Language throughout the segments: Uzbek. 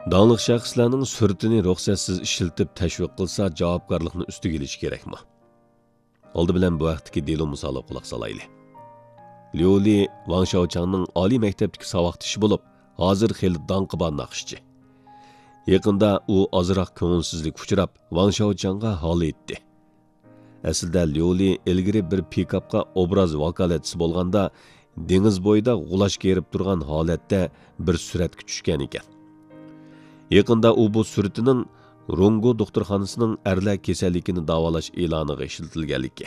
Dağlıq şəxslərinin sürtini ruxsatsiz işiltib təşviq qılsa, javobgarlıqni üstüge ilishi kerakmi? Oldi bilan bu vaqtdagi delo misoli quloq solayli. Liu Li Wang Shaochangning oliy maktabdagi saboqtishi bo'lib, hozir xeli danqi bor naqshchi. Yaqinda u ozroq ko'ngilsizlik uchrab, Wang Shaochangga holi etdi. Aslida Liu Li ilgari bir pikapga obraz vakolatchisi bo'lganda, dengiz bo'yida g'ulash kerib turgan holatda bir suratga tushgan ekan. Yaqinda u bu suratining Rongo doktorxonasining erlar kasalligini davolash e'loniga ishlatilganligi.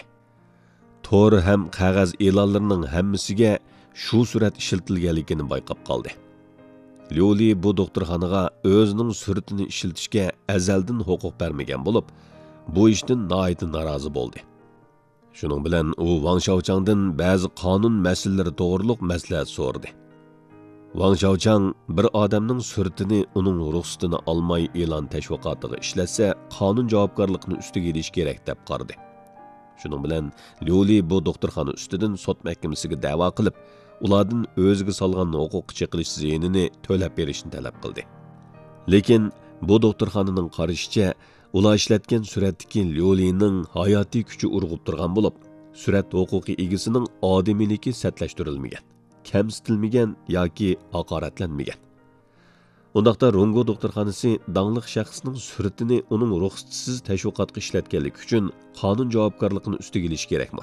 Tor ham qog'oz e'lonlarining hammasiga shu surat ishlatilganligini bayqab qoldi. Liu Li bu doktorxonaga o'zining suratini ishlatishga azaldan huquq bermagan bo'lib, bu ishdan nihoyatda norozi bo'ldi. Shuning bilan u Wang Shaochangdan ba'zi qonun masalalari to'g'riliq maslahat so'radi. Wang Shaochang bir odamning suratini uning ruxsatini olmay e'lon tashviqotiga ishlatsa, qonun javobgarligini ustiga olish kerak deb qaradi. Shuning bilan Liu Li bu doktorxona ustidan sud mahkamasiga da'vo qilib, ulardan o'ziga solgan huquq cheqilish ziyinini to'lab berishni talab qildi. Lekin bu doktorxonaning qarashicha, ular ishlatgan suratdagi Liu Lining hayotiy kuchi urg'ib turgan bo'lib, surat huquqi egasining odimiyligi satlashtirilmagan, kamsitilmagan yoki haqoratlanmagan. Undaqda Rongo doktorxonasi dangliq shaxsning suratini uning ruxsatsiz tashviqotga ishlatganlik uchun qonun javobgarligini ustiga olish kerakmi?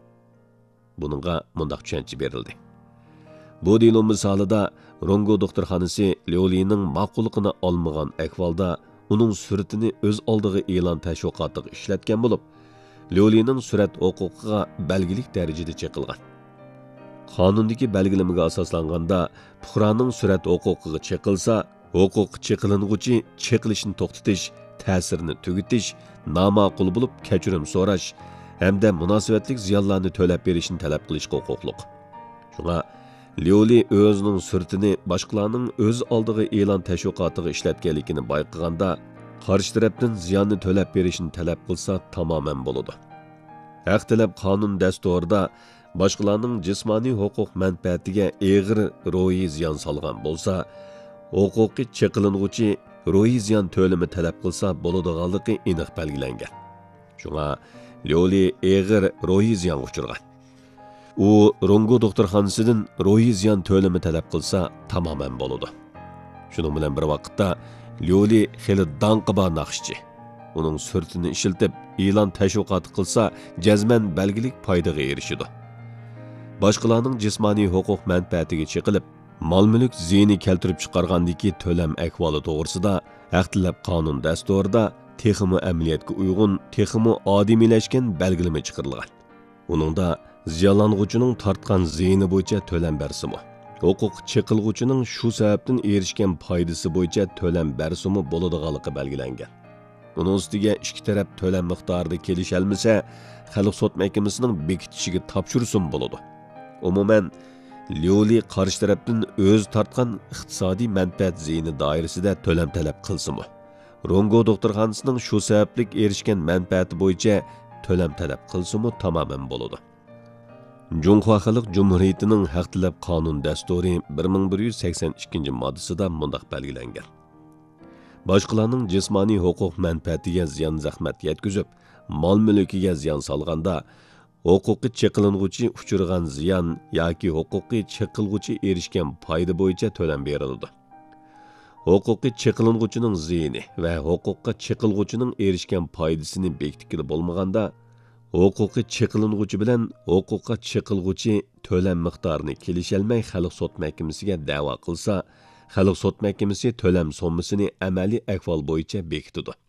Buningga mundaq tushuncha berildi. Bu delo misolida Rongo doktorxonasi Liu Lining ma'qulligini olmagan ahvolda uning suratini o'z oldiga e'lon tashviqotiga ishlatgan bo'lib, Liu Lining surat huquqiga belgilik darajada cheqilgan. Qonundagi belgilamaga asoslanganda, fuqaroning surat huquqiga cheqilsa, huquq cheqiling'uchi cheqilishni to'xtatish, ta'sirini tugutish, noma'qul bo'lib kechirim so'rash hamda munosabatlik ziyonlarni to'lab berishni talab qilish huquqliq. Shunga Liu Li o'zining suratini boshqalarning o'z oldiga e'lon tashviqotiga ishlatganligini bayqaganda, qarshi tarafdan ziyonni to'lab berishni talab qilsa tamoman bo'ladi. Haq talab qonun dasturida boshqalarning jismoniy huquq manfaatiga eg'ir ro'yi ziyon solgan bo'lsa, huquqi cheqiling'uchi ro'yi ziyon to'limi talab qilsa bo'ladiganligi aniq belgilangan. Shunga Liu Li eg'ir ro'yi ziyon uchirgan. U Rongo doktorxonasidan ro'yi ziyon to'limi talab qilsa tamoman bo'ladi. Shuning bilan bir vaqtda Liu Li xeli danqi bor naqshchi. Uning suratini ishiltib, e'lon tashviqoti qilsa, jazman belgilik foydaga erishidi. Boshqalarning jismoniy huquq manfaatiga cheqilib, mol-mulk ziyini keltirib chiqargandagi to'lam ahvoli to'g'risida haqlab qonun dasturida texmi amaliyotga uyg'un, texmi odimiylashgan belgilama chiqarilgan. Uningda ziyonlanuvchining tortgan ziyini bo'yicha to'lam bersimi, huquq cheqilg'uchining shu sababdan erishgan foydasi bo'yicha to'lam bersimi bo'ladiganligi belgilangan. Uning ustiga ikki taraf to'lam miqdorida kelisholmasa, xalq sud mahkamasining bekitishiga topshirsin bo'ladi. Umuman, Liu Li qarshi tarafdan o'z tortgan iqtisodiy manfaat ziyini doirasida to'lam talab qilsimi, Rongo doktorxonasining shu sabablik erishgan manfaati bo'yicha to'lam talab qilsimi tamoman bo'ladi. Junxo Xalq Jumhuriyatining haq talab qonun dasturi 1182-moddasida mundaq belgilangan. Boshqalarning jismoniy huquq manfaatiga ziyon zahmat yetkazib, mol-mulkiga ziyon solganda, huquqi cheqiling'uchi uchirgan ziyon yoki huquqi cheqilg'uchi erishgan foyda bo'yicha to'lam beriladi. Huquqi cheqiling'uchining ziyini va huquqqa cheqilg'uchining erishgan foydasini bekitgili bo'lmaganda, huquqi cheqiling'uchi bilan huquqqa cheqilg'uchi to'lam miqdorini kelisholmay xalq sud mahkamasiga da'vo qilsa, xalq sud mahkamasi to'lam sommasini amaliy ahvol bo'yicha bekitadi.